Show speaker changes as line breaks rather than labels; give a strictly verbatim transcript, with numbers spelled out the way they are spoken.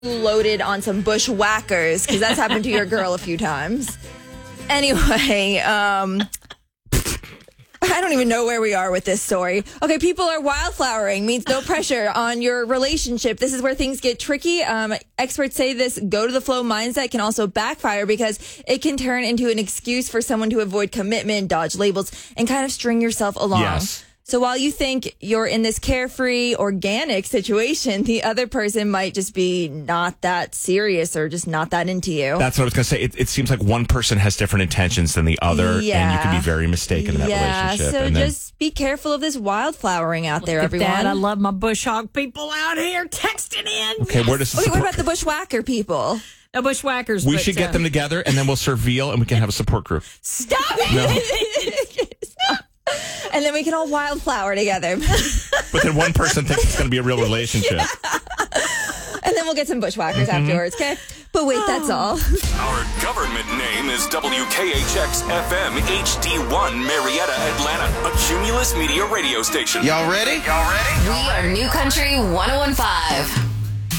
loaded on some bushwhackers, because that's happened to your girl a few times. Anyway, um... I don't even know where we are with this story. Okay, people are wildflowering means no pressure on your relationship. This is where things get tricky. Um, experts say this go-to-the-flow mindset can also backfire because it can turn into an excuse for someone to avoid commitment, dodge labels, and kind of string yourself along.
Yes.
So while you think you're in this carefree, organic situation, the other person might just be not that serious or just not that into you.
That's what I was going to say. It, it seems like one person has different intentions than the other,
Yeah.
and you can be very mistaken in that
yeah,
relationship.
so
and then,
just be careful of this wildflowering out there,
Look at
everyone.
that. I love my bush hog people out here texting in.
okay, where does this
Okay, what
support-
about the bushwhacker people?
No bushwhackers.
We
but,
should get
uh,
them together, and then we'll serve veal, and we can have a support group.
Stop it.
No.
And then we can all wildflower together.
But then one person thinks it's going to be a real relationship.
And then we'll get some bushwhackers
Mm-hmm.
afterwards, okay? But wait, that's all.
Our government name is W K H X F M H D one Marietta, Atlanta, a Cumulus Media radio station.
Y'all ready? Y'all ready?
We are New Country ten fifteen.